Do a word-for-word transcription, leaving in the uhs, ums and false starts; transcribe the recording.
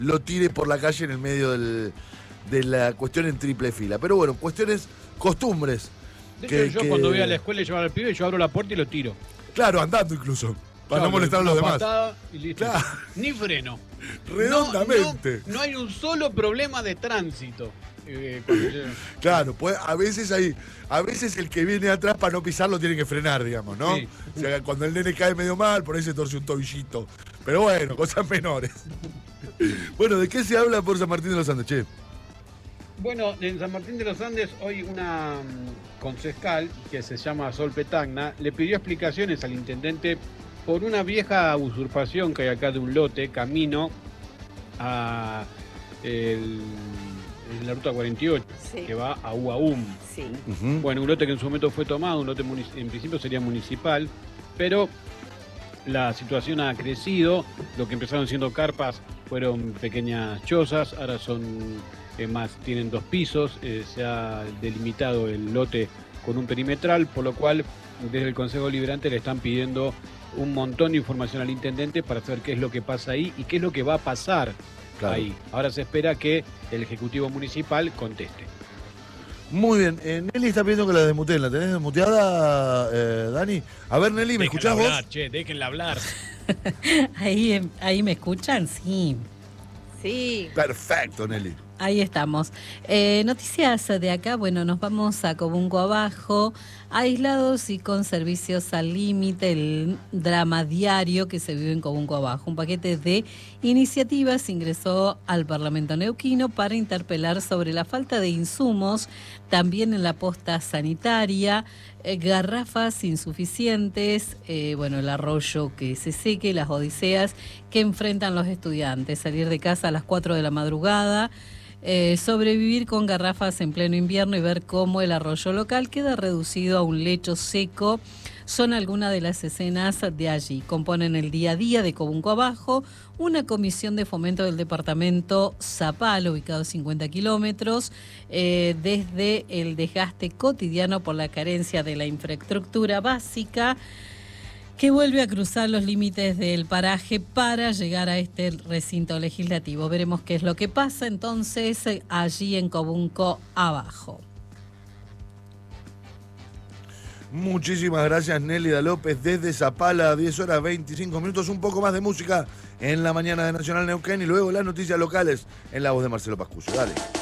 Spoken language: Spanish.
lo tire por la calle en el medio del, de la cuestión en triple fila. Pero bueno, cuestiones, costumbres. De que, hecho, yo que... cuando voy a la escuela y llevar al pibe, yo abro la puerta y lo tiro. Claro, andando incluso. Para Claro, no molestar a los una demás. patada y listo. Claro. Ni freno. Redondamente. No, no, no hay un solo problema de tránsito. Eh, cuando yo- Claro, pues a veces hay, a veces el que viene atrás para no pisarlo tiene que frenar, digamos, ¿no? Sí. O sea, cuando el nene cae medio mal, por ahí se torce un tobillito. Pero bueno, cosas menores. Bueno, ¿de qué se habla por San Martín de los Andes, che? Bueno, en San Martín de los Andes hoy una mm, concejal que se llama Sol Petagna le pidió explicaciones al intendente por una vieja usurpación que hay acá de un lote camino a el- en la ruta cuarenta y ocho, Sí. que va a Uaum. Sí. Uh-huh. Bueno, un lote que en su momento fue tomado, un lote munici- en principio sería municipal, pero la situación ha crecido, lo que empezaron siendo carpas fueron pequeñas chozas, ahora son eh, más, tienen dos pisos, eh, se ha delimitado el lote con un perimetral, por lo cual desde el Consejo Liberante le están pidiendo un montón de información al intendente para saber qué es lo que pasa ahí y qué es lo que va a pasar Claro. ahí. Ahora se espera que el Ejecutivo Municipal conteste. Muy bien, eh, Nelly está pidiendo que la desmuteen. ¿La tenés desmuteada, eh, Dani? A ver, Nelly, ¿me escuchás vos? hablar, che, déjenla hablar. Ahí, em, ahí me escuchan, sí. Sí. Perfecto, Nelly. Ahí estamos. Eh, noticias de acá, bueno, nos vamos a Cobunco Abajo, aislados y con servicios al límite, el drama diario que se vive en Cobunco Abajo. Un paquete de iniciativas ingresó al Parlamento neuquino para interpelar sobre la falta de insumos, también en la posta sanitaria, eh, garrafas insuficientes, eh, bueno, el arroyo que se seque, las odiseas que enfrentan los estudiantes, salir de casa a las cuatro de la madrugada, Eh, sobrevivir con garrafas en pleno invierno y ver cómo el arroyo local queda reducido a un lecho seco. Son algunas de las escenas de allí. Componen el día a día de Cobunco Abajo una comisión de fomento del departamento Zapala, ubicado a cincuenta kilómetros, eh, desde el desgaste cotidiano por la carencia de la infraestructura básica, que vuelve a cruzar los límites del paraje para llegar a este recinto legislativo. Veremos qué es lo que pasa entonces eh, allí en Cobunco Abajo. Muchísimas gracias, Nélida López, desde Zapala, diez horas veinticinco minutos, un poco más de música en la mañana de Nacional Neuquén y luego las noticias locales en la voz de Marcelo Pascucio. Dale.